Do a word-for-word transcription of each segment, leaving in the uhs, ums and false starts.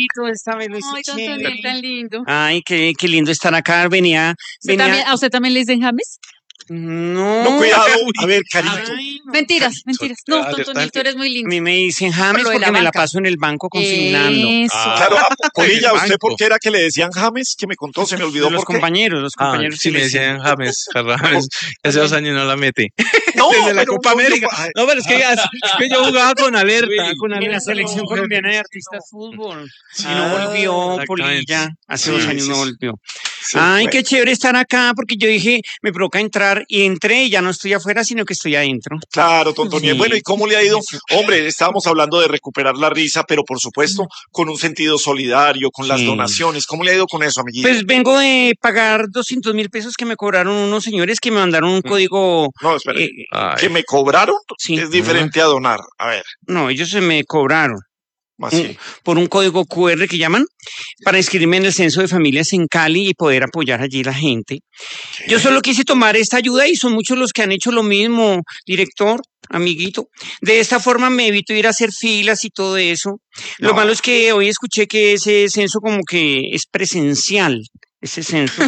Esta vez lo hizo Ay, don chévere. Toniel, tan lindo. Ay, qué, qué lindo estar acá. Venía, ¿Usted venía. también- ¿A usted también le dicen James? No. No, cuidado. A ver, Carito. Ay, no. Mentiras, mentiras. No, Ah, don Toniel, tú eres muy A lindo. mí me dicen James Por lo de la porque me la banca. paso en el banco consignando. Eso. Claro, a- Polilla, el ¿usted banco. por qué era que le decían James? Que me contó, se me olvidó De los por qué. compañeros, los Ah, compañeros sí que me le decían James, James. Hace dos años no la metí. No, Desde la pero Copa yo- yo- América. ay, No, pero es que, es que yo jugaba con alerta, Uy, con en la alerta. selección no, colombiana de artistas fútbol. Sí. Y no Ah, volvió exactamente. Polilla. Hace Sí, dos años sí, no sí. volvió. sí, Ay, bueno. qué chévere estar acá porque yo dije, me provoca entrar y entré y ya no estoy afuera, sino que estoy adentro. Claro, Tontoniel. Sí. Bueno, ¿y cómo le ha ido? Hombre, estábamos hablando de recuperar la risa, pero por supuesto con un sentido solidario, con las Sí. donaciones. ¿Cómo le ha ido con eso, amiguito? Pues vengo de pagar doscientos mil pesos que me cobraron unos señores que me mandaron un código. No, espere. eh, Ay, ¿Que me cobraron? sí. Es diferente a donar. A ver, No, ellos se me cobraron así. por un código cu erre que llaman para inscribirme en el censo de familias en Cali y poder apoyar allí la gente. Yo solo quise tomar esta ayuda y son muchos los que han hecho lo mismo, director, amiguito. De esta forma me evito ir a hacer filas y todo eso. Lo No. malo es que hoy escuché que ese censo como que es presencial. Ese censo.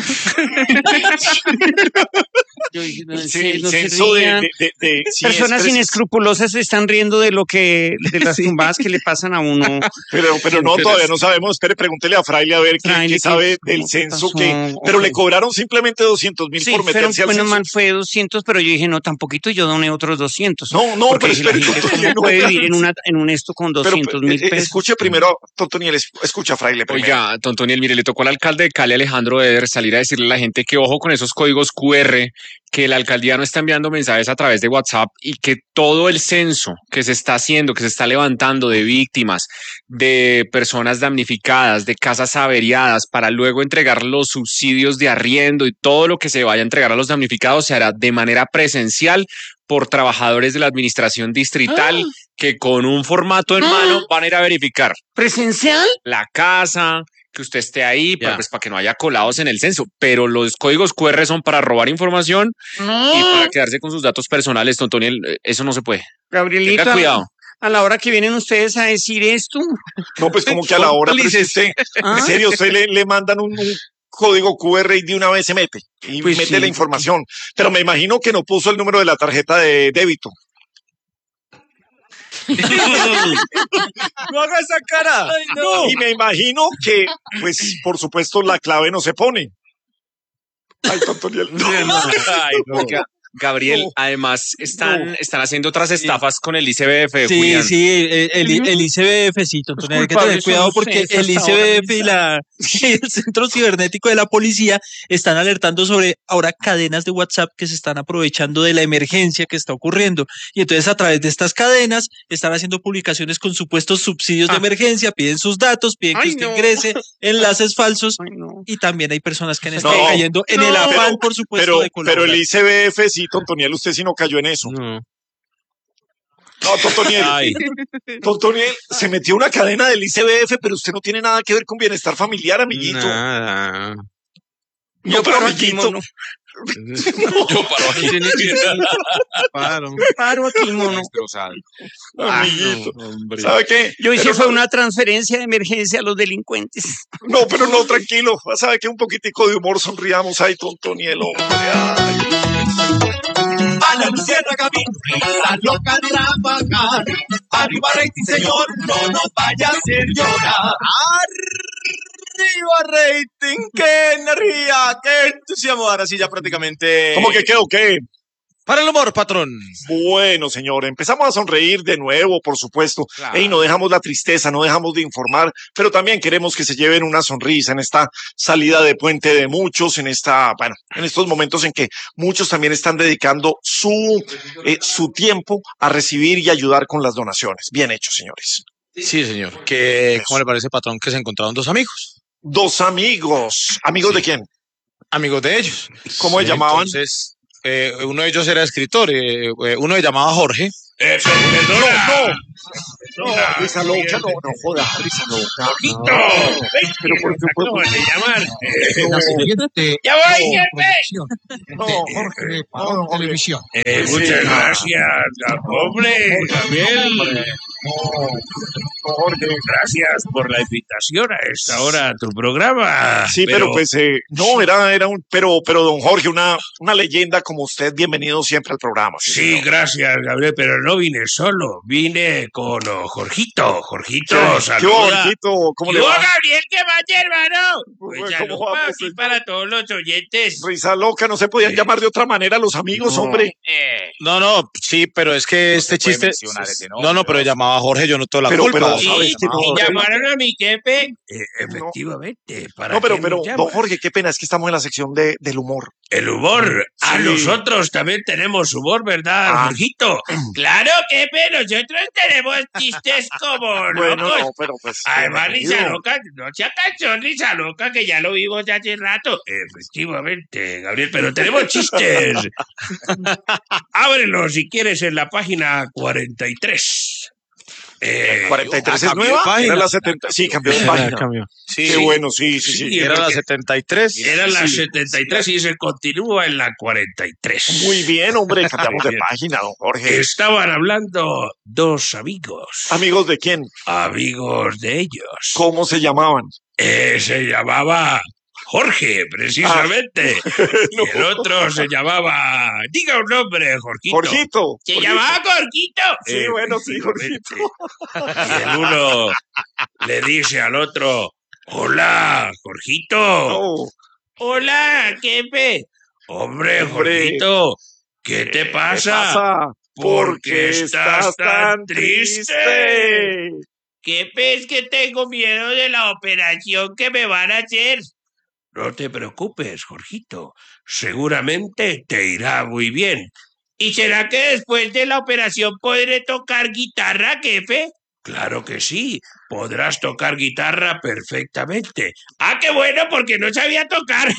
Yo dije, no, El, se- ce- el no se censo de, rían. de, de- de- sí, es Personas precis- inescrupulosas se están riendo de lo que, de las Sí. tumbadas que le pasan a uno. Pero, pero no, Pero todavía es- no sabemos. Espere, pregúntele a Fraile a ver qué, Fraile, qué ¿qué- sabe cómo del te censo. pasó? Que, pero le Ok. cobraron simplemente doscientos mil Sí, por fueron, meterse al bueno, censo. mal fue doscientos, pero yo dije, no, tan poquito, yo doné otros doscientos. No, no, Porque pero dije, la espere, gente, ¿cómo Tontoniel, no, puede espera. vivir en, una, en un esto con Pero, doscientos mil eh, pesos? escuche primero, Tontoniel, es- escucha, Fraile, primero. Oiga, Tontoniel, mire, le tocó al alcalde de Cali, Alejandro Eder, salir a decirle a la gente que ojo con esos códigos cu erre, que la alcaldía no está enviando mensajes a través de WhatsApp y que todo el censo que se está haciendo, que se está levantando de víctimas, de personas damnificadas, de casas averiadas, para luego entregar los subsidios de arriendo y todo lo que se vaya a entregar a los damnificados se hará de manera presencial por trabajadores de la administración distrital que con un formato en Ah. mano van a ir a verificar ¿Presencial? la casa, que usted esté ahí, para, Ya. pues, para que no haya colados en el censo. Pero los códigos cu erre son para robar información y para quedarse con sus datos personales, Tontoniel. eh, Eso no se puede. Gabrielito, Tenga cuidado. a la hora que vienen ustedes a decir esto, No, pues como que a la hora, pero es que usted, ¿ah? en serio, usted le, le mandan un, un código cu erre y de una vez se mete y Pues mete sí, la información. Pero me imagino que no puso el número de la tarjeta de débito. no haga esa cara. Y me imagino que, pues, por supuesto, la clave no se pone. Ay, Tontoniel, no. Ay, no. Oiga, Gabriel, No. además están, No. están haciendo otras estafas con el I C B F, Sí, Julián. sí, el, el, el I C B F, sí, Tontoniel, hay que tener culpables cuidado son porque ustedes el hasta I C B ahora F y, la, y el Centro Cibernético de la Policía están alertando sobre ahora cadenas de WhatsApp que se están aprovechando de la emergencia que está ocurriendo. Y entonces a través de estas cadenas están haciendo publicaciones con supuestos subsidios de Ah. emergencia, piden sus datos, piden que Ay, usted no. ingrese enlaces falsos. Ay, no. Y también hay personas que han No, estado cayendo en el no. afán, Pero- por supuesto, Pero, de colaborar. pero el I C B F, sí, Tontoniel, usted sí no cayó en eso. No. No, Tontoniel, Ay, Tontoniel, se metió una cadena del I C B F, pero usted no tiene nada que ver con bienestar familiar, amiguito. nada. No, pero paro aquí, amiguito. mono. Yo paro aquí. Paro. Paro aquí, mono. Destrozado. Amiguito. No, hombre. ¿Sabe qué? Yo hice Pero fue no- una transferencia de emergencia a los delincuentes. No, pero no, tranquilo. ¿Sabe qué? Un poquitico de humor, sonriamos. Ay, Tontoniel, hombre. Ay. A la Luciana Camino, la loca de trabajar. Arriba rating, señor, no nos vaya a hacer llorar. Arriba rating, qué energía, qué entusiasmo. Ahora sí ya prácticamente. ¿Cómo que qué o qué? Para el humor, patrón. Bueno, señor, empezamos a sonreír de nuevo, por supuesto. Claro. Ey, no dejamos la tristeza, no dejamos de informar, pero también queremos que se lleven una sonrisa en esta salida de puente de muchos, en esta, bueno, en estos momentos en que muchos también están dedicando su, eh, su tiempo a recibir y ayudar con las donaciones. Bien hecho, señores. Sí, señor. ¿Qué, Eso. ¿Cómo le parece, patrón, que se encontraron dos amigos? Dos amigos. ¿Amigos Sí. de quién? Amigos de ellos. ¿Cómo se llamaban? Entonces, eh, uno de ellos era escritor, eh, eh, uno se llamaba Jorge Eh, perdona. No, no. Perdona. No, risa loca, no, no joda, risa loca. Jorgito, No. ven, Pero por qué fue- acaban de llamar. Eh, La siguiente ¡Ya voy, no, jefe! producción No, de Jorge no, Parón Jorge. Televisión. Eh, Sí, muchas no. gracias, hombre, Gabriel. No, Jorge. Gracias por la invitación a esta hora a tu programa. Sí, pero, pues eh, no, era, era un, pero, pero don Jorge, una, una leyenda como usted, bienvenido siempre al programa. Sí, señor. gracias, Gabriel, pero no vine solo, vine con oh, Jorgito. Jorgito, ¿Qué, qué saluda. Jorgito? ¿Cómo ¿Qué le hubo, va? Gabriel? ¿Qué más, hermano? Pues, Pues ¿cómo saludos vamos, aquí señor? para todos los oyentes. Risa loca, no se podían llamar de otra manera los amigos, No. hombre. Eh, No, no, sí, pero es que este chiste. No, no, pero llamaba a Jorge, yo no tengo la Pero- culpa. pero, y, ¿sabes qué? No, y pero- llamaron a mi jefe. Eh, efectivamente, para No, pero, qué pero, nos llaman? don Jorge, qué pena, es que estamos en la sección de, del humor. El humor. A Sí. nosotros también tenemos humor, ¿verdad, Ah. Jorgito? Claro que pero nosotros tenemos chistes como Bueno, locos. no, pero pues. Además, bienvenido. Risa Loca, no se acanchó Risa Loca, que ya lo vimos ya hace rato. Efectivamente, Gabriel, pero tenemos chistes. Ábrelo si quieres en la página cuarenta y tres. Eh, cuarenta y tres Ah, es cambió de nueva. página. Era la setenta. Sí, cambió de Sí, página. cambió. Sí, Qué bueno, sí, sí, sí. Sí, Era la porque setenta y tres. era la Sí. setenta y tres y se continúa en la cuarenta y tres. Muy bien, hombre, cambiamos de Bien. página, don Jorge. Estaban hablando dos amigos, ¿Amigos de quién? amigos de ellos. ¿Cómo se llamaban? Eh, se llamaba Jorge, precisamente. No. Y el otro se llamaba. Diga un nombre, Jorgito. Jorgito. Se Jorgito. llamaba Jorgito. Sí, bueno, sí, Efectivamente. Y el uno le dice al otro: Hola, Jorgito. No. Hola, jefe. Hombre, Hombre. Jorgito, ¿qué te ¿Qué pasa? pasa? ¿Por qué estás tan triste? Jefe, es que tengo miedo de la operación que me van a hacer. No te preocupes, Jorgito. Seguramente te irá muy bien. ¿Y será que después de la operación podré tocar guitarra, jefe? Claro que sí, podrás tocar guitarra perfectamente. Ah, qué bueno, porque no sabía tocar.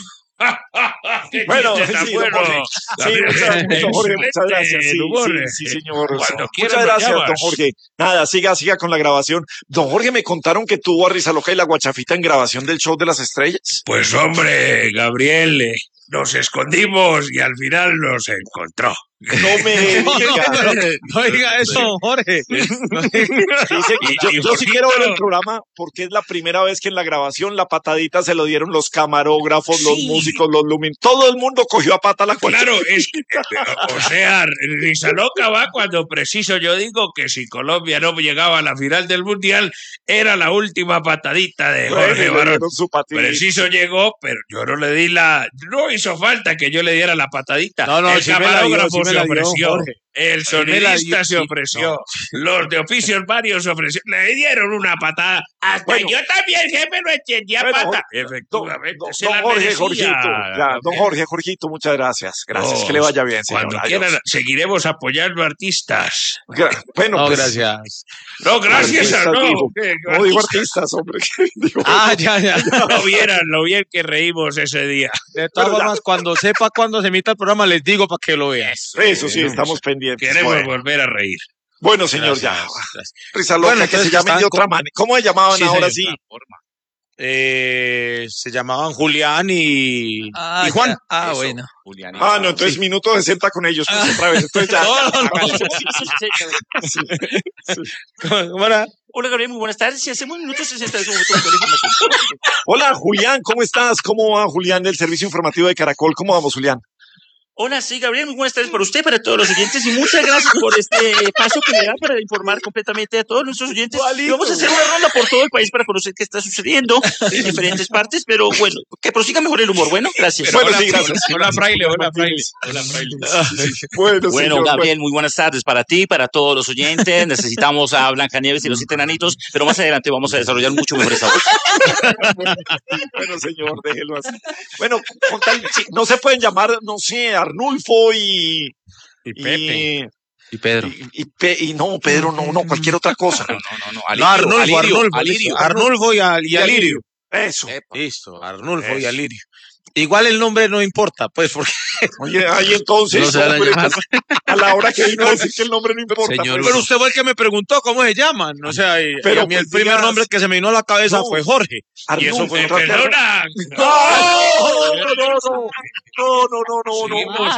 ¡Qué Bueno, chiste tan sí, don bueno! Jorge. Sí, Gabriel, muchas, muchas, Jorge, muchas excelente gracias. Sí, el humor. sí, sí, señor. Cuando Sí. quieras Muchas me gracias, don llamas. Jorge. Nada, siga, siga con la grabación. Don Jorge, me contaron que tuvo a Risa Loca y la Guachafita en grabación del Show de las Estrellas. Pues hombre, Gabriel, eh, nos escondimos y al final nos encontró. No me diga. No diga eso, don Jorge. Dice que Y- yo, y yo sí quiero ver el Jorgito- programa porque es la primera vez que en la grabación la patadita se lo dieron los camarógrafos, los Sí. músicos, los lumin. Todo el mundo cogió a pata la Guachafita. Claro, es que, eh, o sea, Risa Loca va cuando preciso yo digo que si Colombia no llegaba a la final del Mundial, era la última patadita de Bueno, Jorge le Barón. dieron su patita. Preciso llegó, pero yo no le di la... No hizo falta que yo le diera la patadita. No, no, el sí me la dio, camarógrafo sí me se la dio, don ofreció. Jorge. El Sí me la dio, sonidista se sí. ofreció. Los de oficios varios se ofrecieron. Le dieron una patada. Hasta Bueno. yo también, jefe, lo extendía Bueno, pata. Don, Efectivamente, don- se don la Jorge, merecía, Jorgito. Ya, don Gabriel. Jorge, Jorgito, muchas gracias. Gracias, No, que le vaya bien, señor. Cuando Adiós. quieran, seguiremos apoyando artistas. Gra- Bueno, No, pues, gracias. No, gracias a artistas, no. digo. ¿qué? No digo Artistas. artistas, hombre. Digo, Ah, ya, ya. No vieran lo bien que reímos ese día. De todas Bueno, ya. formas, cuando sepa cuándo se emita el programa, les digo para que lo vean. Eso sí, estamos pendientes. Queremos Bueno, volver a reír. bueno, señor, ya. Gracias. Risa loca, Bueno, que se entonces llamen están de otra con- manera. ¿Cómo se llamaban Sí, ahora señor. sí? Eh, se llamaban Julián y, Ah, y Juan. ya. Ah, Eso. bueno. Ah, no, entonces minuto sesenta con ellos, pues otra vez. Entonces ya. No, no, no. ¿Cómo, cómo era? Hola, Gabriel, muy buenas tardes. Si hacemos minutos sesenta de su momento con la información. Hola, Julián, ¿cómo estás? ¿Cómo va, Julián, del Servicio Informativo de Caracol? ¿Cómo vamos, Julián? Hola, sí, Gabriel, muy buenas tardes para usted, para todos los oyentes y muchas gracias por este paso que me da para informar completamente a todos nuestros oyentes. Y vamos a hacer una ronda por todo el país para conocer qué está sucediendo en diferentes partes, pero bueno, que prosiga mejor el humor. Bueno, gracias. Bueno, hola, sí, gracias. Hola, Fraile, hola, Fraile. Hola, Fraile. Bueno, Bueno, señor, Gabriel, muy buenas tardes para ti, para todos los oyentes. Necesitamos a Blancanieves y los siete enanitos, pero más adelante vamos a desarrollar mucho mejor esa voz. Bueno, señor, déjelo así. Bueno, con tal- sí, no se pueden llamar, no sé, Arnulfo y. Y Pepe. Y Pedro. Y, y Pe- y no, Pedro, no, no, cualquier otra cosa. No, no, no. No, Arnulfo, Alirio, Arnulfo, Alirio. listo. Arnulfo y, Al- y Alirio. Eso. Listo, Arnulfo y Eso. Alirio. Igual el nombre no importa, pues, porque... Oye, ahí entonces, No se van a hombre, llamar. a la hora que vino a decir que el nombre no importa. Señor, pues. pero usted fue el que me preguntó cómo se llaman. O sea, y, Pero y a mí el pues primer digas- nombre que se me vino a la cabeza No. fue Jorge. Arnulfo, Y eso fue un no, rato. Perdona. No, no, no, no, no, no, no, no, Seguimos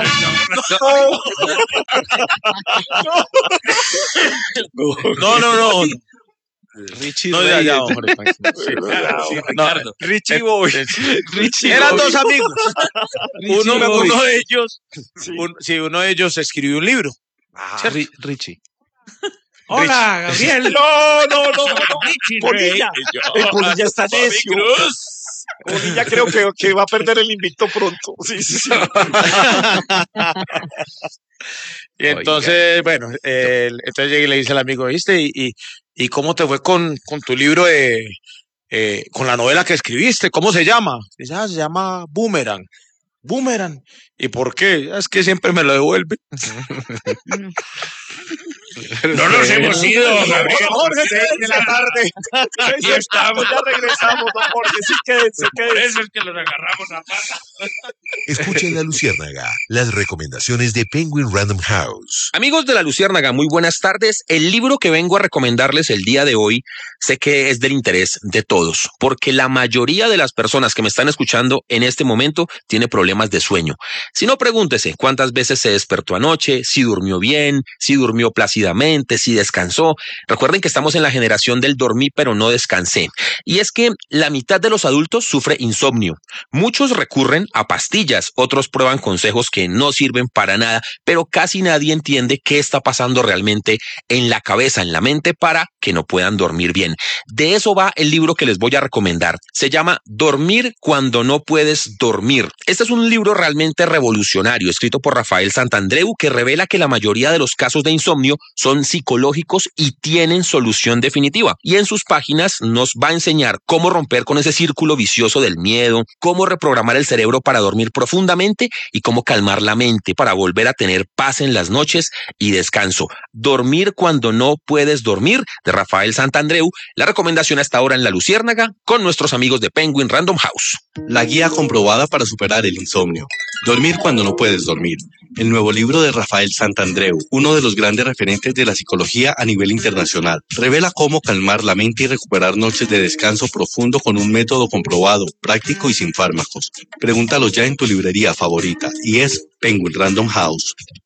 no. No, no, no. Richie No, Reyes. ya, ya, hombre, tranquilo. Sí, Sí, no, Ricardo. Richie Boy. Richie Eran Boy. dos amigos. Uno, Boy. uno de ellos, Sí. un- sí, uno de ellos escribió un libro. Ah, ¿cierto? Ri- Richie. Hola, Gabriel. No, no, no, no. Richie Polilla. Rey. El Polilla está Bobby necio. Cruz. Polilla creo que, que va a perder el invicto pronto. Sí, sí, sí. Y entonces, bueno, eh, entonces llegué y le dice al amigo, ¿viste? ¿Y, y, y cómo te fue con, con tu libro de, eh, con la novela que escribiste? ¿Cómo se llama? Dice, ah, se llama Boomerang. Boomerang. ¿Y por qué? Es que siempre me lo devuelve. No nos hemos ido, Gabriel. Jorge, seis de la tarde. Aquí estamos. Ya regresamos, don Jorge. Sí, quédense, Por quédense. eso es que los agarramos a pata. Escuchen La Luciérnaga, las recomendaciones de Penguin Random House. Amigos de La Luciérnaga, muy buenas tardes. El libro que vengo a recomendarles el día de hoy sé que es del interés de todos, porque la mayoría de las personas que me están escuchando en este momento tiene problemas de sueño. Si no, pregúntese cuántas veces se despertó anoche, si durmió bien, si durmió plácidamente, si descansó. Recuerden que estamos en la generación del dormí pero no descansé. Y es que la mitad de los adultos sufre insomnio. Muchos recurren a pastillas, otros prueban consejos que no sirven para nada, pero casi nadie entiende qué está pasando realmente en la cabeza, en la mente, para que no puedan dormir bien. De eso va el libro que les voy a recomendar. Se llama Dormir cuando no puedes dormir. Este es un libro realmente revolucionario, escrito por Rafael Santandreu, que revela que la mayoría de los casos de insomnio son psicológicos y tienen solución definitiva. Y en sus páginas nos va a enseñar cómo romper con ese círculo vicioso del miedo, cómo reprogramar el cerebro para dormir profundamente y cómo calmar la mente para volver a tener paz en las noches y descanso. Dormir cuando no puedes dormir, de Rafael Santandreu. La recomendación hasta ahora en La Luciérnaga con nuestros amigos de Penguin Random House. La guía comprobada para superar el insomnio. Dormir cuando no puedes dormir. El nuevo libro de Rafael Santandreu, uno de los grandes referentes de la psicología a nivel internacional, revela cómo calmar la mente y recuperar noches de descanso profundo con un método comprobado, práctico y sin fármacos. Pregúntalo ya en tu librería favorita y es Penguin Random House.